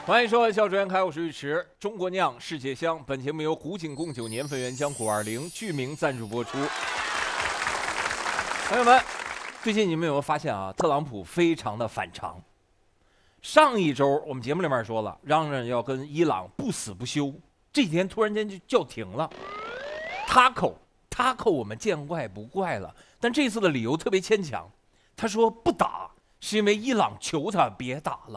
欢迎收看《笑逐颜开》，我是尉迟。中国酿，世界香。本节目由古井贡酒年份原浆920剧名赞助播出。朋友们，最近你们有没有发现啊？特朗普非常的反常。上一周我们节目里面说了，嚷嚷要跟伊朗不死不休，这几天突然间就叫停了。Taco 我们见怪不怪了，但这次的理由特别牵强。他说不打是因为伊朗求他别打了。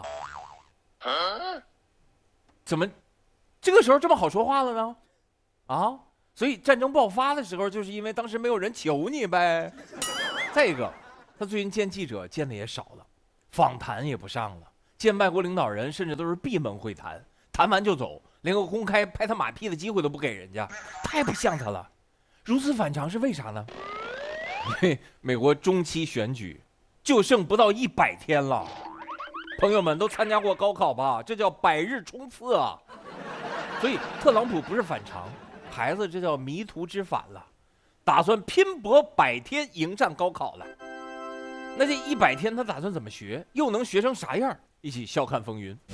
怎么这个时候这么好说话了呢？啊，所以战争爆发的时候，就是因为当时没有人求你呗。再一个，他最近见记者见的也少了，访谈也不上了，见外国领导人甚至都是闭门会谈，谈完就走，连个公开拍他马屁的机会都不给人家，太不像他了。如此反常是为啥呢？因为美国中期选举就剩不到100天了。朋友们都参加过高考吧？这叫100日冲刺啊！所以特朗普不是反常，孩子这叫迷途知返了，打算拼搏100天迎战高考了。那这100天他打算怎么学？又能学成啥样？一起笑看风云。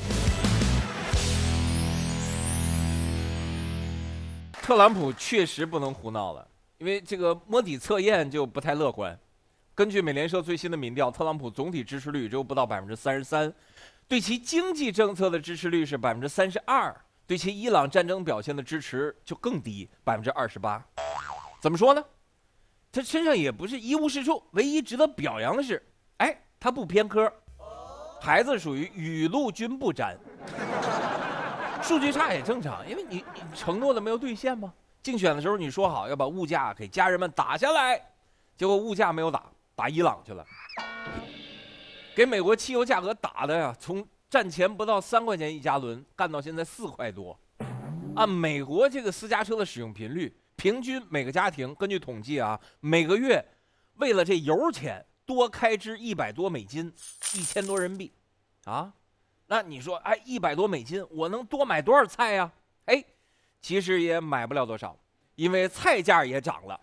特朗普确实不能胡闹了，因为这个摸底测验就不太乐观。根据美联社最新的民调，特朗普总体支持率只有不到33%，对其经济政策的支持率是32%，对其伊朗战争表现的支持就更低28%。怎么说呢？他身上也不是一无是处，唯一值得表扬的是，他不偏科，孩子属于雨露均不沾。数据差也正常，因为你承诺的没有兑现吗？竞选的时候你说好要把物价给家人们打下来，结果物价没有打伊朗去了，给美国汽油价格打的呀，从战前不到3块钱1加仑干到现在4块多。按美国这个私家车的使用频率，平均每个家庭根据统计啊，每个月为了这油钱多开支100多美金，1000多人民币啊。那你说100多美金我能多买多少菜呀？其实也买不了多少，因为菜价也涨了。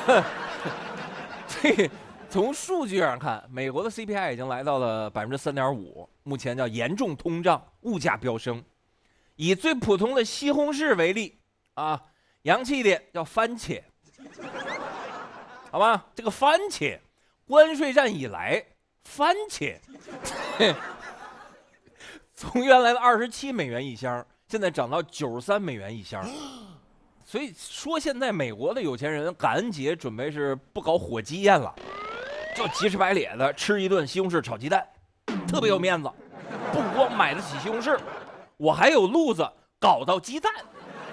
这从数据上看，美国的 CPI 已经来到了3.5%，目前叫严重通胀，物价飙升。以最普通的西红柿为例啊，洋气一点叫番茄，好吧？这个番茄，关税战以来，番茄从原来的27美元一箱，现在涨到93美元一箱。所以说现在美国的有钱人感恩节准备是不搞火鸡宴了，就急赤白咧的吃一顿西红柿炒鸡蛋，特别有面子。不光买得起西红柿，我还有路子搞到鸡蛋。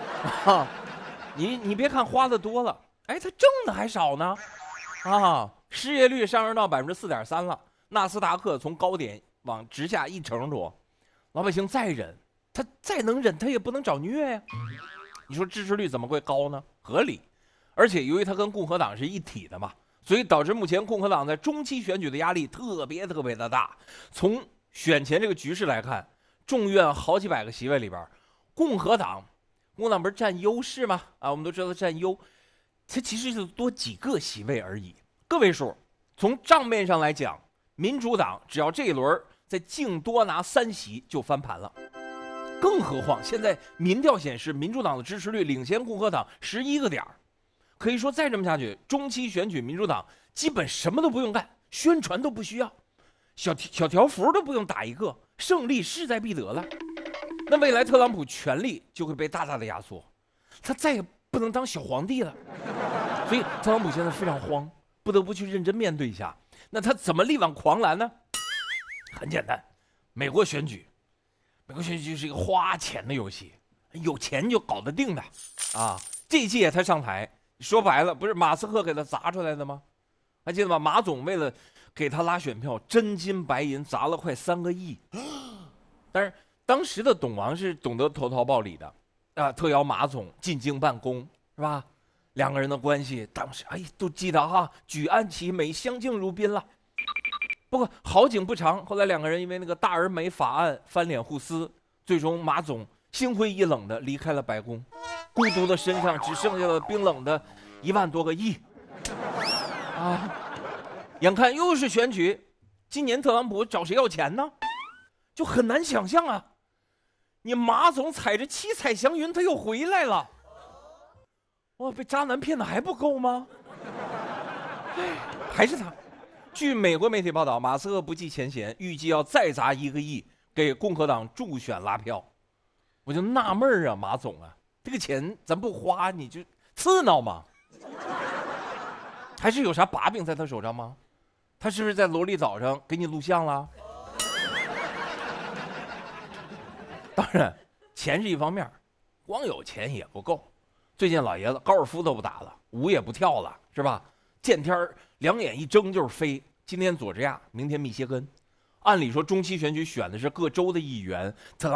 你别看花的多了，他挣的还少呢。失业率上升到4.3%了，纳斯达克从高点往直下1成多，老百姓再忍，他再能忍，他也不能找虐呀。你说支持率怎么会高呢？合理。而且由于他跟共和党是一体的嘛，所以导致目前共和党在中期选举的压力特别的大。从选前这个局势来看，众院好几百个席位里边，共和党不是占优势吗？我们都知道占优，它其实就多几个席位而已，个位数。从账面上来讲，民主党只要这一轮再净多拿3席就翻盘了。更何况现在民调显示，民主党的支持率领先共和党11个点，可以说再这么下去，中期选举民主党基本什么都不用干，宣传都不需要，小条幅都不用打一个，胜利势在必得了。那未来特朗普权力就会被大大的压缩，他再也不能当小皇帝了。所以特朗普现在非常慌，不得不去认真面对一下。那他怎么力挽狂澜呢？很简单，美国选举是一个花钱的游戏，有钱就搞得定的啊！这一届他上台，说白了不是马斯克给他砸出来的吗？还记得吗？马总为了给他拉选票，真金白银砸了快3个亿。但是当时的董王是懂得投桃报李的特邀马总进京办公，是吧？两个人的关系当时都记得举案齐眉，相敬如宾了。不过好景不长，后来两个人因为那个大而美法案翻脸互撕，最终马总心灰意冷的离开了白宫，孤独的身上只剩下了冰冷的1万多个亿。眼看又是选举，今年特朗普找谁要钱呢？就很难想象啊。 你马总踩着七彩祥云，他又回来了。哇，被渣男骗的还不够吗？哎，还是他。据美国媒体报道，马斯克不计前嫌，预计要再砸1个亿给共和党助选拉票。我就纳闷啊，马总啊，这个钱咱不花，你就刺挠吗？还是有啥把柄在他手上吗？他是不是在萝莉岛上给你录像了？当然，钱是一方面，光有钱也不够。最近老爷子高尔夫都不打了，舞也不跳了，是吧？见天2眼一睁就是飞。今天佐治亚，明天密歇根。按理说中期选举选的是各州的议员，特朗